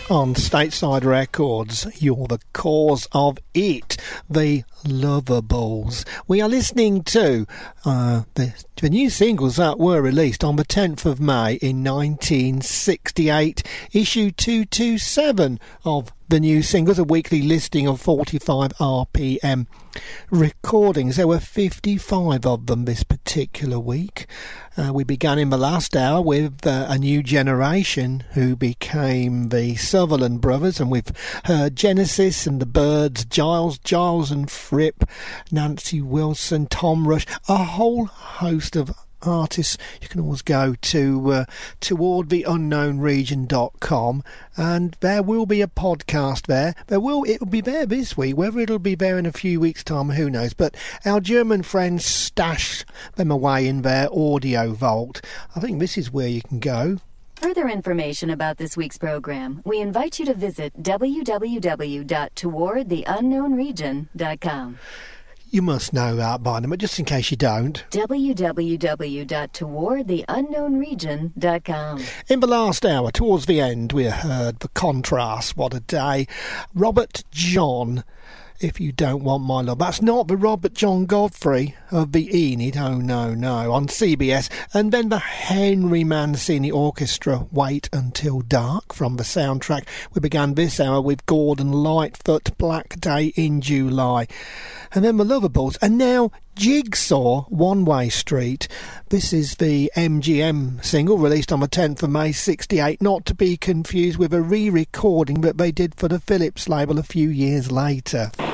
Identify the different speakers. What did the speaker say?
Speaker 1: on Stateside Records. You're the cause of it, the Lovables. We are listening to the new singles that were released on the 10th of May in 1968, issue 227 of the new singles, a weekly listing of 45 RPM recordings. There were 55 of them this particular week. We began in the last hour with A New Generation, who became the Sutherland Brothers, and we've heard Genesis and the Byrds, Giles and Fripp, Nancy Wilson, Tom Rush, a whole host of artists. You can always go to towardtheunknownregion.com, and there will be a podcast there. It'll be there this week. Whether it'll be there in a few weeks' time, who knows? But our German friends stash them away in their audio vault. I think this is where you can go.
Speaker 2: Further information about this week's program, we invite you to visit www.towardtheunknownregion.com.
Speaker 1: You must know that by now, but just in case you don't.
Speaker 2: www.towardtheunknownregion.com.
Speaker 1: In the last hour, towards the end, we heard The Contrast, What a Day. Robert John, If You Don't Want My Love. That's not the Robert John Godfrey of the Enid, oh no, on CBS. And then the Henry Mancini Orchestra, Wait Until Dark, from the soundtrack. We began this hour with Gordon Lightfoot, Black Day in July. And then the Lovables, and now Jigsaw, One Way Street. This is the MGM single released on the 10th of May 68, not to be confused with a re-recording that they did for the Philips label a few years later.